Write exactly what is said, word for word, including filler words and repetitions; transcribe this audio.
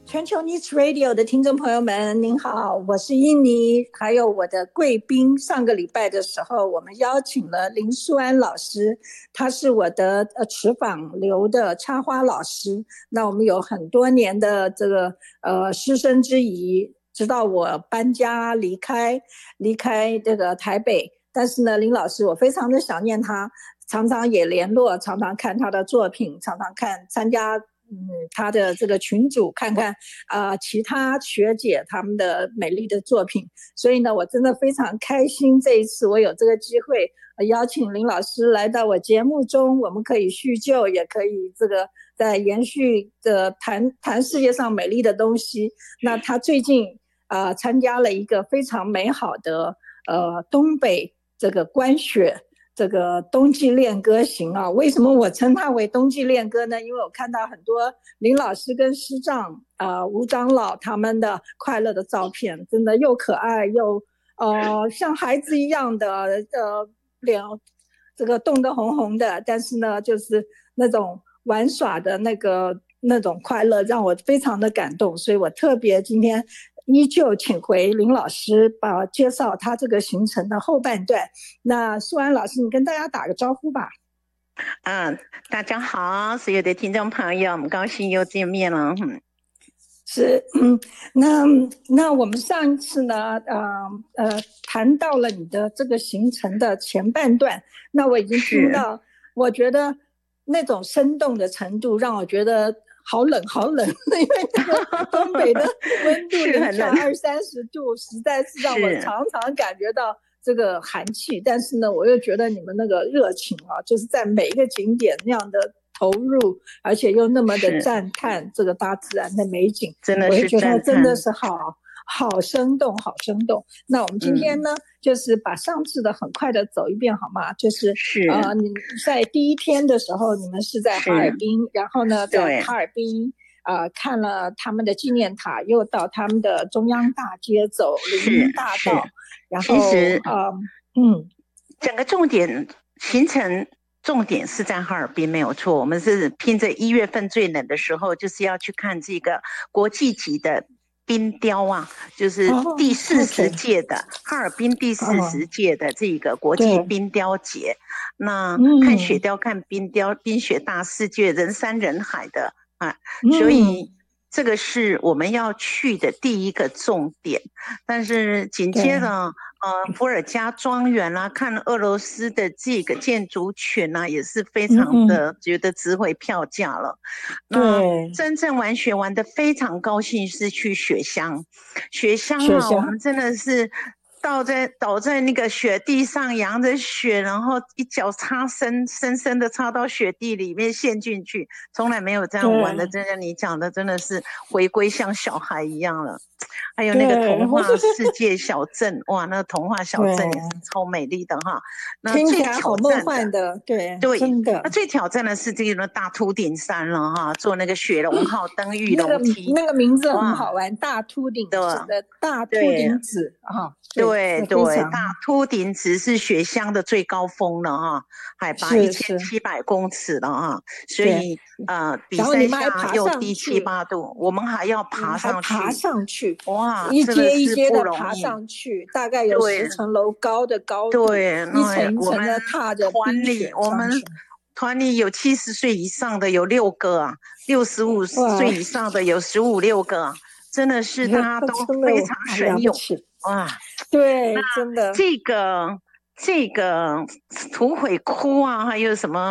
全球 News Radio 的听众朋友们，您好，我是印尼，还有我的贵宾。上个礼拜的时候，我们邀请了林素安老师，他是我的呃持访流的插花老师。那我们有很多年的这个呃师生之谊，直到我搬家离开离开这个台北，但是呢，林老师我非常的想念他，常常也联络，常常看他的作品，常常看参加。嗯，他的这个群组看看啊、呃，其他学姐他们的美丽的作品，所以呢，我真的非常开心，这一次我有这个机会、呃、邀请林老师来到我节目中，我们可以叙旧，也可以这个在延续的谈谈世界上美丽的东西。那他最近啊、呃、参加了一个非常美好的呃东北这个观雪。这个冬季恋歌行啊，为什么我称它为冬季恋歌呢？因为我看到很多林老师跟师长啊、呃、吴长老他们的快乐的照片，真的又可爱又呃像孩子一样的呃脸，这个冻得红红的，但是呢，就是那种玩耍的那个那种快乐，让我非常的感动，所以我特别今天。依旧请回林老师把介绍他这个行程的后半段。那素安老师，你跟大家打个招呼吧。 嗯，大家好，所有的听众朋友，很高兴又见面了。嗯， 是，嗯，那那我们上一次呢，呃呃，谈到了你的这个行程的前半段，那我已经听到，我觉得那种生动的程度让我觉得。好冷，好冷，因为那个东北的温度零下二三十度，实在是让我常常感觉到这个寒气。但是呢，我又觉得你们那个热情啊，就是在每一个景点那样的投入，而且又那么的赞叹这个大自然的美景， 真的是我觉得真的是好。好生动，好生动。那我们今天呢，嗯、就是把上次的很快的走一遍，好吗？就是是呃，你在第一天的时候，你们是在哈尔滨，然后呢，在哈尔滨呃看了他们的纪念塔，又到他们的中央大街走林荫大道，然后其实呃嗯， 整个重点行程。重点是在哈尔滨没有错，我们是拼着一月份最冷的时候，就是要去看这个国际级的冰雕啊，就是第四十届的、oh, okay. 哈尔滨第四十届的这个国际冰雕节。Oh. 那看雪雕、看冰雕，冰雪大世界，人山人海的啊，所以这个是我们要去的第一个重点。但是紧接着。呃，伏尔加庄园啊，看俄罗斯的这个建筑群啊，也是非常的觉得值回票价了。嗯、那真正玩雪玩的非常高兴是去雪乡，雪乡啊，我们真的是倒在倒在那个雪地上，扬着雪，然后一脚插深深深的插到雪地里面陷进去，从来没有这样玩的。真的，你讲的真的是回归像小孩一样了。还有那个童话世界小镇，哇，那个童话小镇也是超美丽的哈。那听起来好梦幻的，对对， 真的。 那最挑战的是这个大秃顶山了哈，坐那个雪龙号登玉楼梯、 那个，那个名字很好玩，大秃顶子的大秃顶子啊。 对 对, 对，大秃顶子是雪乡的最高峰了哈，海拔一千七百公尺了哈，所以呃，比赛下又低七八度，我们还要爬上去， 爬上去， 哇， 一阶一阶的爬上去，大概有十层楼高的高度， 对， 一层一层的踏着冰雪我们团里有七十岁以上的有六个啊，六十五岁以上的有十五六个、啊，真的是大家都非常神勇。哇， 对，真的， 这个这个土匪窟啊，还有什么？